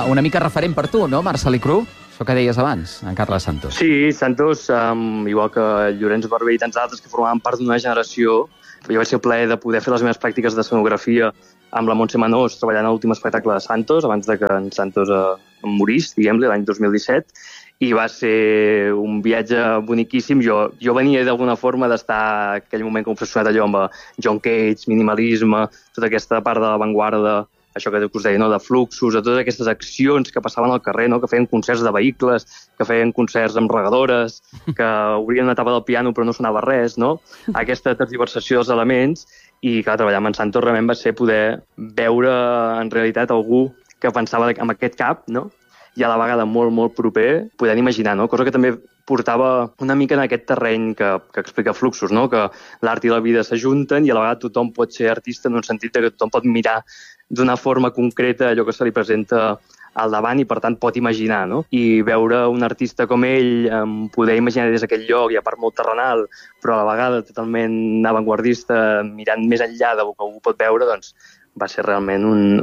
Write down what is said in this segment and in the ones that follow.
una mica referent per tu, no, Marcel·lí Cru? Això que deies abans, en Carles Santos. Sí, Santos, igual que Llorenç Barber i tants altres que formaven part d'una generació, jo vaig ser el plaer de poder fer les meves pràctiques d'escenografia amb la Montse Manós, treballant a l'últim espectacle de Santos, abans de que en Santos morís, diguem-li, l'any 2017, i va ser un viatge boniquíssim. Jo venia d'alguna forma d'estar en aquell moment obsessionat allò amb John Cage, minimalisme, tota aquesta part de l'avantguarda, això que us deia, no? De fluxos, de totes aquestes accions que passaven al carrer, no? Que feien concerts de vehicles, que feien concerts amb regadores, que obrien una tapa del piano però no sonava res, no? Aquesta tergiversació dels elements, i clar, treballar amb en Santos realment va ser poder veure en realitat algú que pensava amb aquest cap, no? I a la vegada molt, molt proper, podent imaginar, no? Cosa que també portava una mica en aquest terreny que explica Fluxos, no? Que l'art i la vida s'ajunten i a la vegada tothom pot ser artista en un sentit que tothom pot mirar d'una forma concreta allò que se li presenta al davant i, per tant, pot imaginar, no? I veure un artista com ell poder imaginar des d'aquest lloc, i a part molt terrenal, però a la vegada totalment avantguardista, mirant més enllà del que algú pot veure, doncs va ser realment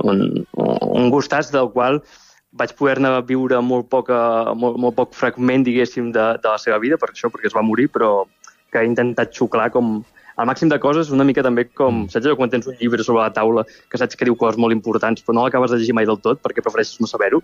un gustàs del qual vaig poder-ne viure molt poc fragment, diguéssim, de la seva vida, perquè es va morir, però que he intentat xuclar com el màxim de coses, una mica també com, saps allò quan tens un llibre sobre la taula que saps que diu coses molt importants, però no l'acabes de llegir mai del tot perquè prefereixes no saber-ho.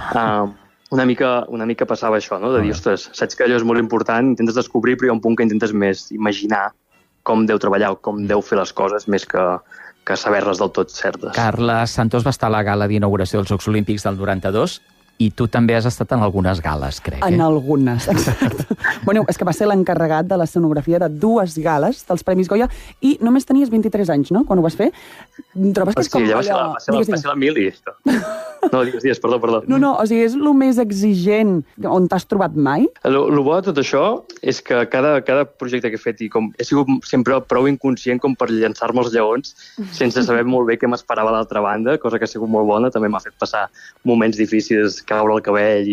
Una mica passava això, no? De dir, ostres, saps que allò és molt important, intentes descobrir, però hi ha un punt que intentes més imaginar com deu treballar o com deu fer les coses, més que saber-les del tot certes. Carles Santos va estar a la gala d'inauguració dels Jocs Olímpics del 92 i tu també has estat en algunes gales, crec. En algunes, exacte. Bueno, és que va ser l'encarregat de l'escenografia de 2 gales dels Premis Goya i només tenies 23 anys, no?, quan ho vas fer. Trobes que és com allò... Va ser la mili, això. No, digues, perdó. No, o sigui, és el més exigent on t'has trobat mai? El bo de tot això és que cada projecte que he fet, i com he sigut sempre prou inconscient com per llançar-me els lleons sense saber molt bé què m'esperava a l'altra banda, cosa que ha sigut molt bona, també m'ha fet passar moments difícils, caure el cabell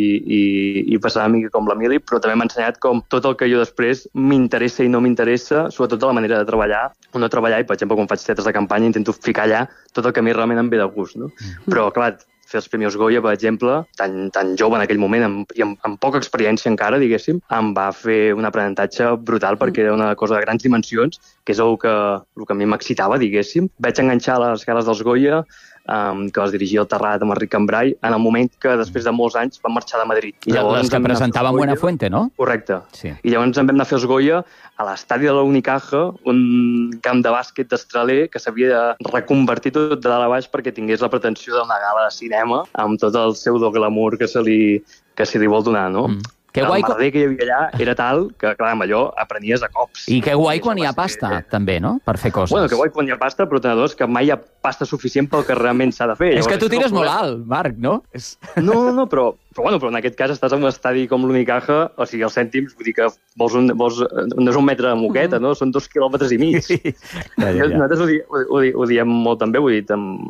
i passar una mica com la mili, però també m'ha ensenyat com tot el que jo després m'interessa i no m'interessa, sobretot de la manera de treballar o no treballar, i per exemple quan faig teatres de campanya intento ficar allà tot el que a mi realment em ve de gust, no? Però clar, fer els Premis Goya, per exemple, tan jove en aquell moment i amb poca experiència encara, diguéssim, em va fer un aprenentatge brutal perquè era una cosa de grans dimensions, que és el que a mi m'excitava, diguéssim. Vaig enganxar les gales dels Goya, que les dirigia el Terrat amb Enric Cambrai, en el moment que després de molts anys van marxar de Madrid. I les que presentava Buenafuente, no? Correcte. Sí. I llavors em vam anar a fer els Goya a l'estadi de la Unicaja, un camp de bàsquet d'Estraler que s'havia de reconvertir tot de dalt a baix perquè tingués la pretensió d'una gala de cinema amb tot el pseudo-glamour que se li vol donar, no? Que el merder que hi havia allà era tal que, clar, amb allò aprenies a cops. I que guai quan hi ha pasta, també, no?, per fer coses. Bueno, que guai quan hi ha pasta, però tenedors que mai hi ha pasta suficient pel que realment s'ha de fer. És que tu tires molt alt, Marc, no? No, però en aquest cas estàs en un estadi com l'Unicaja, o sigui, els cèntims, vull dir que no és un metre de moqueta, no? Són 2,5 quilòmetres. Nosaltres ho diem molt també, vull dir,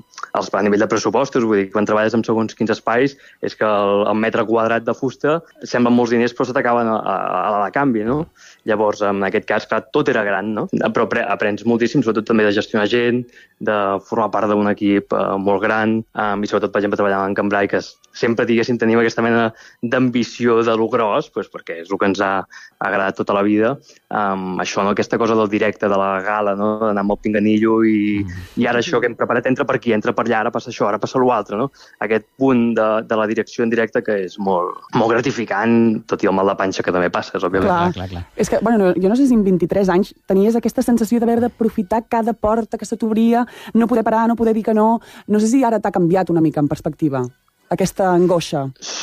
a nivell de pressupostos, vull dir, quan treballes en segons quins espais, és que el metre quadrat de fusta semblen molts diners, però se t'acaben a la canvi, no? Llavors, en aquest cas, clar, tot era gran, no? Però aprens moltíssim, sobretot també de gestionar gent, de formar part d'un equip molt gran, i sobretot, per exemple, treballar en Cambrai, que sempre, diguéssim, tenim aquesta mena d'ambició de lo gros, perquè és el que ens ha agradat tota la vida. Això, no? Aquesta cosa del directe, de la gala, no? D'anar amb el pinganillo i ara això que hem preparat entra per aquí, entra per allà, ara passa això, ara passa l'altre, no? Aquest punt de la direcció en directe que és molt gratificant, tot i el mal de panxa que també passes, òbviament. Clar. És que, bueno, jo no sé si amb 23 anys tenies aquesta sensació d'haver d'aprofitar cada porta que se t'obria, no poder parar, no poder dir que no. No sé si ara t'ha canviat una mica en perspectiva, aquesta angoixa.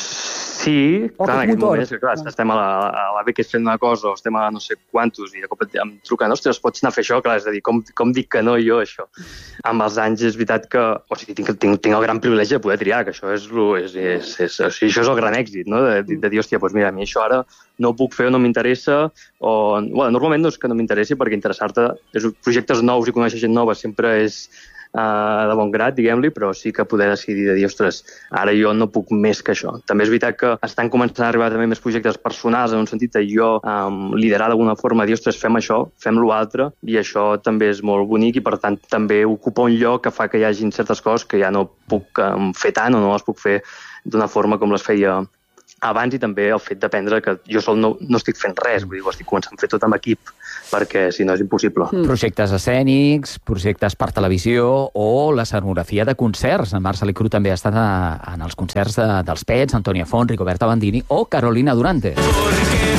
Sí, clar, en aquest moment és que, clar, estem a la Beques fent una cosa, o estem a no sé quantos, i de cop em truquen, ostres, pots anar a fer això? Clar, és a dir, com dic que no jo, això? Amb els anys és veritat que, o sigui, tinc el gran privilegi de poder triar, que això això és el gran èxit, no? De dir, hòstia, doncs mira, a mi això ara no ho puc fer o no m'interessa, o... Bueno, normalment no és que no m'interessi, perquè interessar-te, projectes nous i conèixer gent nova sempre és de bon grat, diguem-li, però sí que poder decidir de dir, ostres, ara jo no puc més que això. També és veritat que estan començant a arribar també més projectes personals, en un sentit de jo liderar d'alguna forma, dir, ostres, fem això, fem l'altre, i això també és molt bonic i, per tant, també ocupa un lloc que fa que hi hagin certes coses que ja no puc fer tant o no les puc fer d'una forma com les feia abans, i també el fet d'aprendre que jo sol no estic fent res, vull dir, ho estic començant a fer tot amb equip, perquè si no és impossible. Projectes escènics, projectes per televisió o l'escenografia de concerts. En Marc Salicru també ha estat en els concerts dels Pets, Antònia Font, Rigoberta Bandini o Carolina Durante.